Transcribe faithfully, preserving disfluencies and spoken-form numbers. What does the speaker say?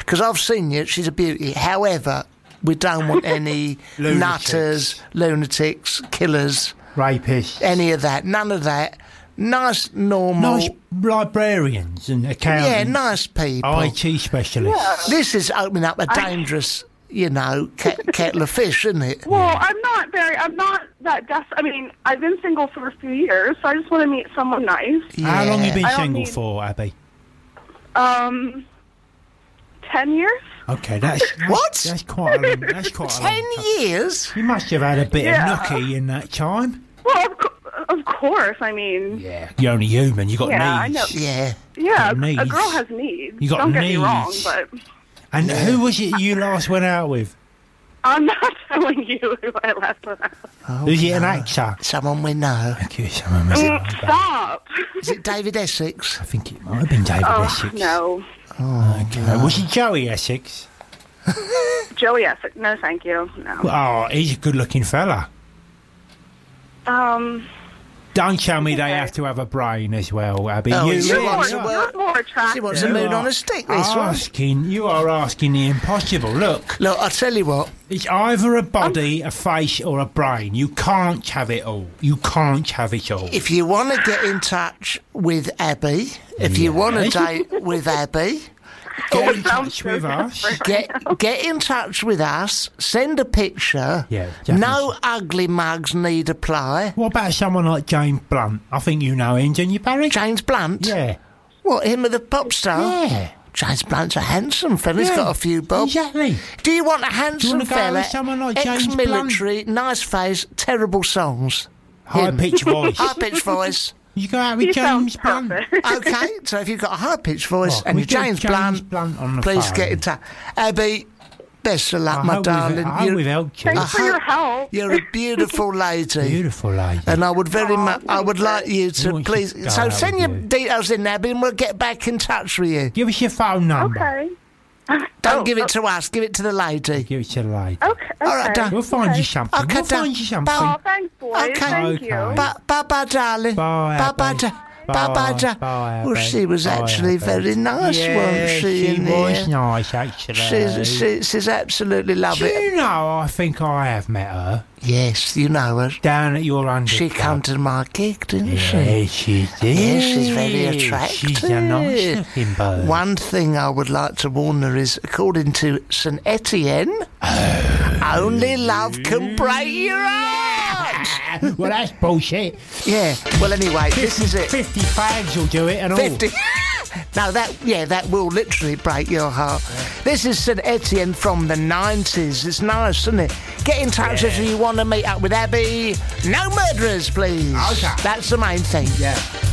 Because I've seen you, she's a beauty. However, we don't want any nutters, lunatics, killers, rapists, any of that. None of that. Nice, normal... Nice librarians and accountants. Yeah, nice people. I T specialists. Yeah. This is opening up a dangerous, you know, ke- kettle of fish, isn't it? Well, I'm not very, I'm not that desperate. I mean, I've been single for a few years, so I just want to meet someone nice. Yeah. How long have you been I don't single need- for, Abby? Um, ten years? Okay, that's... What? That's quite a long... That's quite a long Ten time. years? You must have had a bit Yeah. of nookie in that time. Well, of, co- of course, I mean... Yeah. You're only human, you got Yeah, I needs. know. Yeah. Yeah, Got a, needs. a girl has needs. You got Don't get me wrong, needs. but And who was it you last went out with? I'm not telling you who I last went out with. Oh, Was it an no. actor? Someone we know. Thank you, someone was it? Mm, stop. Is it David Essex? I think it might have been David Oh, Essex. no. Okay. Was it Joey Essex? Joey Essex. No, thank you. No. Oh, he's a good-looking fella. Um, Don't tell me they Okay. have to have a brain as well, Abby. Oh, you he's- you're, She more, wants to you're work. more attractive. She wants to You moon are on a stick, this one. asking, you are asking the impossible. Look, Look, I'll tell you what. it's either a body, a face, or a brain. You can't have it all. You can't have it all. If you want to get in touch with Abby, if you want to Yes. date with Abby, Get in sounds touch so with us. desperate. get get in touch with us. Send a picture. Yeah, definitely. No ugly mugs need apply. What about someone like James Blunt? I think you know him, don't you, Barry? James Blunt. Yeah. What, him of the pop star? Yeah. James Blunt's a handsome fella. He's Yeah, got a few bob. Exactly. Do you want a handsome wanna go fella? with someone like James ex-military, nice face, terrible songs. High pitched voice. High pitched voice. You go out with He James sounds Blunt. perfect. Okay, so if you've got a high pitched voice Oh, and we you're get James, James Blunt, Blunt on the please phone. get in touch. Abby, best of luck, I my hope darling. We've, I hope You're- we've helped you. Thanks I for your hope- help. You're a beautiful lady. Beautiful lady. And I would very Aw, much, I would thank like you We to want you please. to go So out send with your you. details in, Abby, and we'll get back in touch with you. Give us your phone number. Okay. Don't Oh, give it oh, to us. Give it to the lady. Give it to the lady. Okay. okay. All right, done. We'll find okay. you something. Okay, we'll done. find you something. Oh, thanks, boys. Okay. Thank Okay. you. Bye, bye, bye, darling. Bye, bye, bye, Abby. da- bye, bye, da- Bye, Well, Abby. she was Bye, actually Abby. very nice, yeah, wasn't she? she in was there? nice, actually. She's, she, she's absolutely Do lovely. you know, I think I have met her Yes, you know her. down at your under. She came to my gig, didn't she? Yeah, she did. Yes, she's very attractive. She's a nice looking bird. One thing I would like to warn her is, according to Saint Etienne, only love can break your heart. Well, that's bullshit. Yeah. Well, anyway, this is it. Fifty fags will do it and all. Fifty. No, that yeah, that will literally break your heart. This is Saint Etienne from the nineties. It's nice, isn't it? Get in touch if you want to meet up with Abby. No murderers, please. Okay. That's the main thing. Yeah.